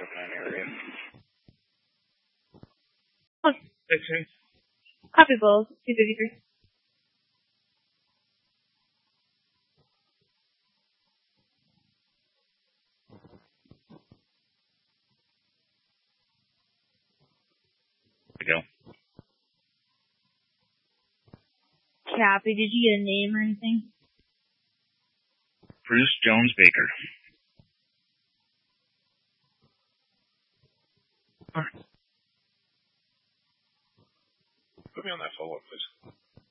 up in an area. Oh, 16. copy Bulls, 253. Go. Copy. Did you get a name or anything? Bruce Jones Baker. Put me on that follow-up, please.